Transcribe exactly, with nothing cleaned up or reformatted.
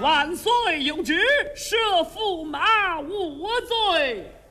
万岁有旨，赦驸马无罪。